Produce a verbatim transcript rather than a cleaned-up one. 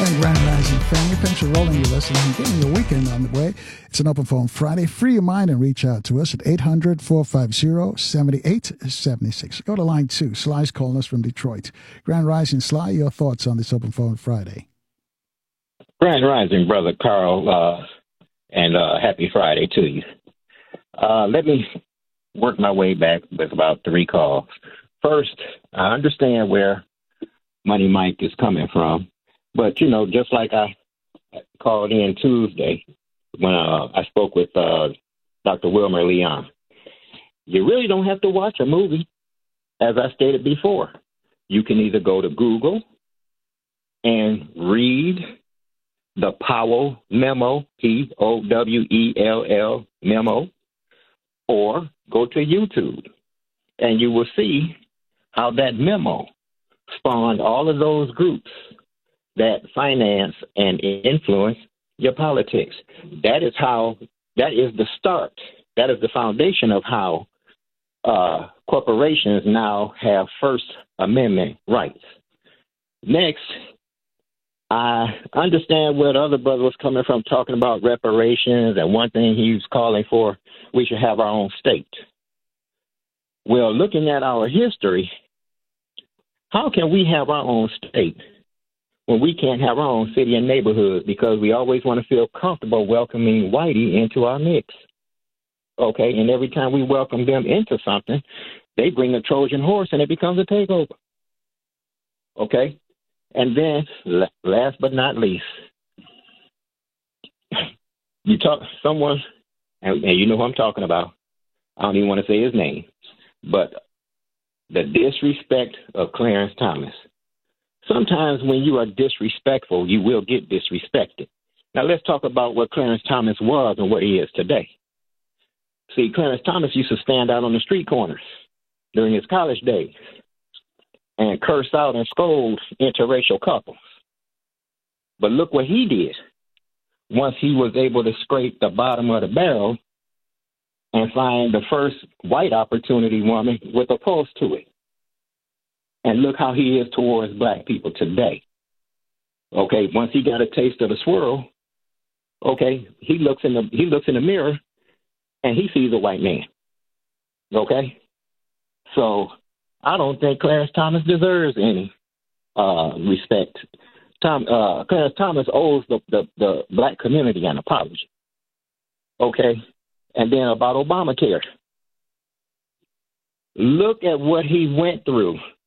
And Grand Rising family, thanks for rolling your listening and getting your weekend on the way. It's an open phone Friday. Free your mind and reach out to us at eight hundred, four five zero, seven eight seven six. Go to line two. Sly's calling us from Detroit. Grand Rising, Sly, your thoughts on this open phone Friday? Grand Rising, Brother Carl, uh, and uh, happy Friday to you. Uh, let me work my way back with about three calls. First, I understand where Money Mike is coming from. But, you know, just like I called in Tuesday when uh, I spoke with uh, Doctor Wilmer Leon, you really don't have to watch a movie, as I stated before. You can either go to Google and read the Powell memo, P O W E L L memo, or go to YouTube, and you will see how that memo spawned all of those groups that finance and influence your politics. That is how, that is the start. That is the foundation of how uh, corporations now have First Amendment rights. Next, I understand where the other brother was coming from, talking about reparations, and one thing he was calling for, we should have our own state. Well, looking at our history, how can we have our own state when we can't have our own city and neighborhoods because we always want to feel comfortable welcoming whitey into our mix? Okay, and every time we welcome them into something, they bring a Trojan horse and it becomes a takeover. Okay, and then last but not least, you talk someone, and, and you know who I'm talking about. I don't even want to say his name, but the disrespect of Clarence Thomas. Sometimes when you are disrespectful, you will get disrespected. Now, let's talk about what Clarence Thomas was and what he is today. See, Clarence Thomas used to stand out on the street corners during his college days and curse out and scold interracial couples. But look what he did once he was able to scrape the bottom of the barrel and find the first white opportunity woman with a pulse to it. And look how he is towards black people today. Okay, once he got a taste of the swirl, okay, he looks in the he looks in the mirror and he sees a white man. Okay? So I don't think Clarence Thomas deserves any uh, respect. Tom uh, Clarence Thomas owes the, the, the black community an apology. Okay? And then about Obamacare. Look at what he went through